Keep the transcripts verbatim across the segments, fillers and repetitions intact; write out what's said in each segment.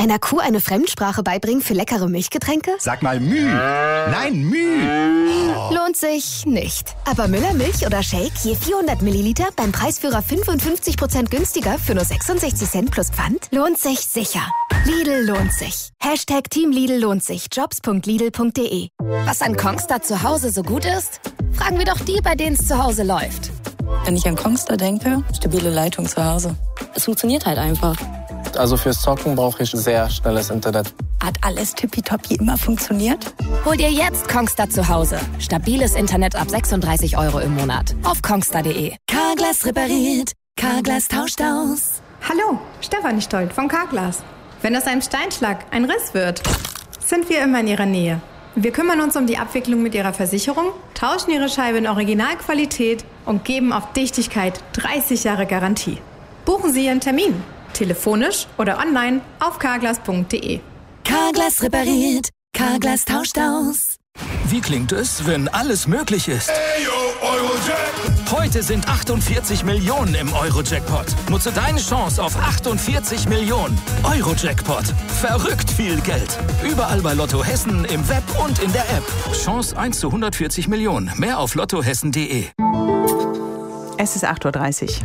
Einer Kuh eine Fremdsprache beibringen für leckere Milchgetränke? Sag mal Müh. Nein, Müh. Oh. Lohnt sich nicht. Aber Müller Milch oder Shake je vierhundert Milliliter beim Preisführer fünfundfünfzig Prozent günstiger für nur sechsundsechzig Cent plus Pfand? Lohnt sich sicher. Lidl lohnt sich. Hashtag Team Lidl lohnt sich. Jobs punkt lidl punkt de. Was an Kongstar zu Hause so gut ist? Fragen wir doch die, bei denen es zu Hause läuft. Wenn ich an Kongstar denke, stabile Leitung zu Hause. Es funktioniert halt einfach. Also fürs Zocken brauche ich sehr schnelles Internet. Hat alles tippitoppi immer funktioniert? Hol dir jetzt Kongstar zu Hause. Stabiles Internet ab sechsunddreißig Euro im Monat. Auf kongstar punkt de. Carglass repariert. Carglass tauscht aus. Hallo, Stefanie Stolt von Carglass. Wenn aus einem Steinschlag ein Riss wird, sind wir immer in Ihrer Nähe. Wir kümmern uns um die Abwicklung mit Ihrer Versicherung, tauschen Ihre Scheibe in Originalqualität und geben auf Dichtigkeit dreißig Jahre Garantie. Buchen Sie Ihren Termin. Telefonisch oder online auf carglass punkt de. Carglass repariert. Carglass tauscht aus. Wie klingt es, wenn alles möglich ist? Ey, yo, Eurojackpot. Heute sind achtundvierzig Millionen im Euro-Jackpot. Nutze deine Chance auf achtundvierzig Millionen. Euro-Jackpot. Verrückt viel Geld. Überall bei Lotto Hessen, im Web und in der App. Chance eins zu hundertvierzig Millionen. Mehr auf lottohessen punkt de. Es ist acht Uhr dreißig.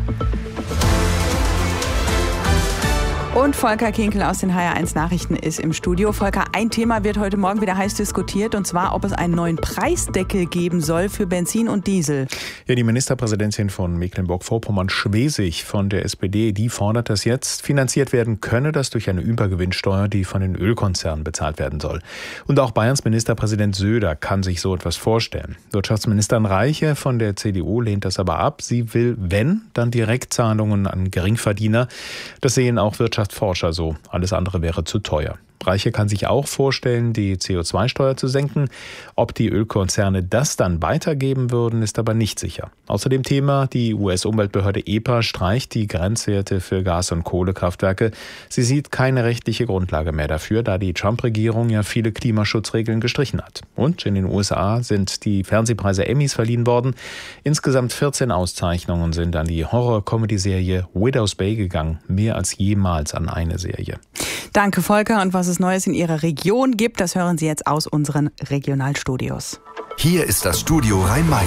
Und Volker Kinkel aus den H R eins Nachrichten ist im Studio. Volker, ein Thema wird heute Morgen wieder heiß diskutiert, und zwar, ob es einen neuen Preisdeckel geben soll für Benzin und Diesel. Ja, die Ministerpräsidentin von Mecklenburg-Vorpommern-Schwesig von der S P D, die fordert, dass jetzt finanziert werden könne, das durch eine Übergewinnsteuer, die von den Ölkonzernen bezahlt werden soll. Und auch Bayerns Ministerpräsident Söder kann sich so etwas vorstellen. Wirtschaftsministerin Reiche von der C D U lehnt das aber ab. Sie will, wenn, dann Direktzahlungen an Geringverdiener. Das sehen auch Wirtschaftsminister Forscher so. Alles andere wäre zu teuer. Reiche kann sich auch vorstellen, die C O zwei Steuer zu senken. Ob die Ölkonzerne das dann weitergeben würden, ist aber nicht sicher. Außer dem Thema, die U S-Umweltbehörde E P A streicht die Grenzwerte für Gas- und Kohlekraftwerke. Sie sieht keine rechtliche Grundlage mehr dafür, da die Trump-Regierung ja viele Klimaschutzregeln gestrichen hat. Und in den U S A sind die Fernsehpreise Emmys verliehen worden. Insgesamt vierzehn Auszeichnungen sind an die Horror-Comedy-Serie Widow's Bay gegangen. Mehr als jemals an eine Serie. Danke, Volker. Und was es Neues in Ihrer Region gibt, das hören Sie jetzt aus unseren Regionalstudios. Hier ist das Studio Rhein-Main.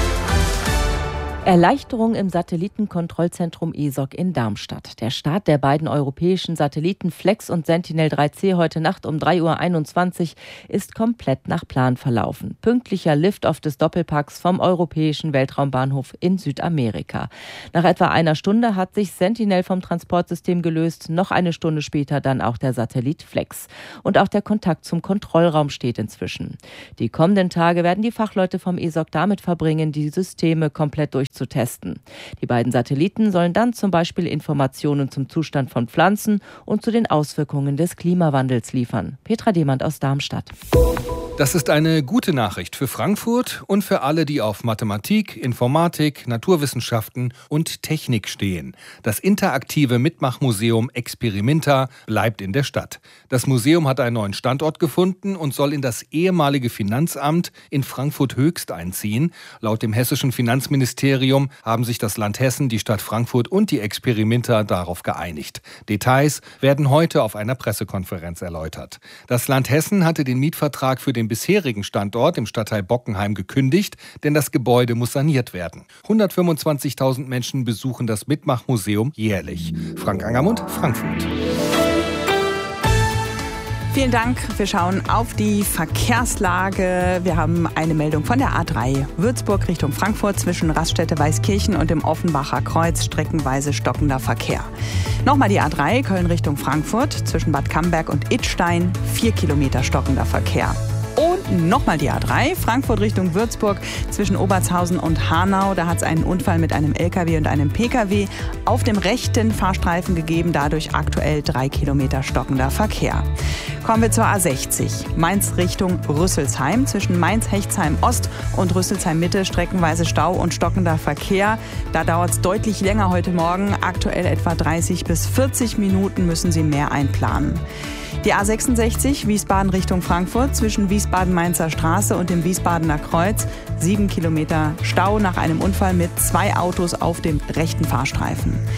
Erleichterung im Satellitenkontrollzentrum E S O C in Darmstadt. Der Start der beiden europäischen Satelliten Flex und Sentinel drei C heute Nacht um drei Uhr einundzwanzig ist komplett nach Plan verlaufen. Pünktlicher Liftoff des Doppelpacks vom Europäischen Weltraumbahnhof in Südamerika. Nach etwa einer Stunde hat sich Sentinel vom Transportsystem gelöst, noch eine Stunde später dann auch der Satellit Flex. Und auch der Kontakt zum Kontrollraum steht inzwischen. Die kommenden Tage werden die Fachleute vom E S O C damit verbringen, die Systeme komplett durch zu testen. Die beiden Satelliten sollen dann zum Beispiel Informationen zum Zustand von Pflanzen und zu den Auswirkungen des Klimawandels liefern. Petra Demand aus Darmstadt. Das ist eine gute Nachricht für Frankfurt und für alle, die auf Mathematik, Informatik, Naturwissenschaften und Technik stehen. Das interaktive Mitmachmuseum Experimenta bleibt in der Stadt. Das Museum hat einen neuen Standort gefunden und soll in das ehemalige Finanzamt in Frankfurt-Höchst einziehen. Laut dem hessischen Finanzministerium haben sich das Land Hessen, die Stadt Frankfurt und die Experimenta darauf geeinigt. Details werden heute auf einer Pressekonferenz erläutert. Das Land Hessen hatte den Mietvertrag für den bisherigen Standort im Stadtteil Bockenheim gekündigt, denn das Gebäude muss saniert werden. hundertfünfundzwanzigtausend Menschen besuchen das Mitmachmuseum jährlich. Frank Angermund, Frankfurt. Vielen Dank. Wir schauen auf die Verkehrslage. Wir haben eine Meldung von der A drei. Würzburg Richtung Frankfurt zwischen Raststätte Weißkirchen und dem Offenbacher Kreuz streckenweise stockender Verkehr. Nochmal die A drei Köln Richtung Frankfurt zwischen Bad Camberg und Idstein. Vier Kilometer stockender Verkehr. Und nochmal die A drei, Frankfurt Richtung Würzburg zwischen Obertshausen und Hanau. Da hat es einen Unfall mit einem L K W und einem P K W auf dem rechten Fahrstreifen gegeben. Dadurch aktuell drei Kilometer stockender Verkehr. Kommen wir zur A sechzig. Mainz Richtung Rüsselsheim. Zwischen Mainz-Hechtsheim Ost und Rüsselsheim Mitte streckenweise Stau und stockender Verkehr. Da dauert es deutlich länger heute Morgen. Aktuell etwa dreißig bis vierzig Minuten müssen Sie mehr einplanen. Die A sechsundsechzig, Wiesbaden Richtung Frankfurt, zwischen Wiesbaden-Mainzer Straße und dem Wiesbadener Kreuz. Sieben Kilometer Stau nach einem Unfall mit zwei Autos auf dem rechten Fahrstreifen.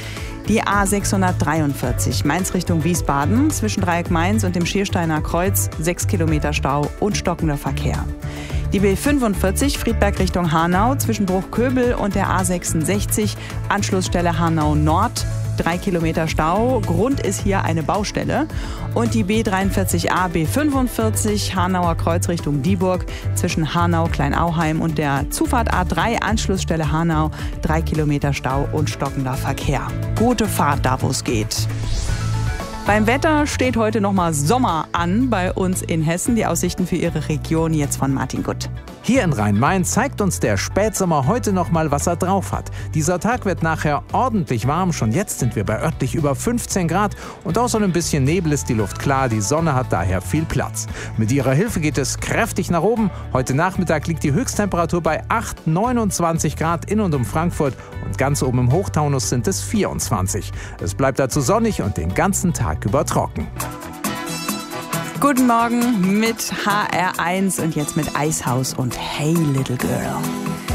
Die A sechshundertdreiundvierzig Mainz Richtung Wiesbaden zwischen Dreieck Mainz und dem Schiersteiner Kreuz sechs Kilometer Stau und stockender Verkehr. Die B fünfundvierzig Friedberg Richtung Hanau zwischen Bruchköbel und der A sechsundsechzig Anschlussstelle Hanau Nord. Drei Kilometer Stau. Grund ist hier eine Baustelle. Und die B dreiundvierzig A B fünfundvierzig Hanauer Kreuz Richtung Dieburg zwischen Hanau, Kleinauheim und der Zufahrt A drei Anschlussstelle Hanau. Drei Kilometer Stau und stockender Verkehr. Gute Fahrt da, wo es geht. Beim Wetter steht heute nochmal Sommer an bei uns in Hessen. Die Aussichten für Ihre Region jetzt von Martin Gutt. Hier in Rhein-Main zeigt uns der Spätsommer heute noch mal, was er drauf hat. Dieser Tag wird nachher ordentlich warm. Schon jetzt sind wir bei örtlich über fünfzehn Grad. Und außer ein bisschen Nebel ist die Luft klar. Die Sonne hat daher viel Platz. Mit ihrer Hilfe geht es kräftig nach oben. Heute Nachmittag liegt die Höchsttemperatur bei acht, neunundzwanzig Grad in und um Frankfurt. Und ganz oben im Hochtaunus sind es vierundzwanzig. Es bleibt dazu sonnig und den ganzen Tag über trocken. Guten Morgen mit H R eins und jetzt mit Eishaus und Hey Little Girl.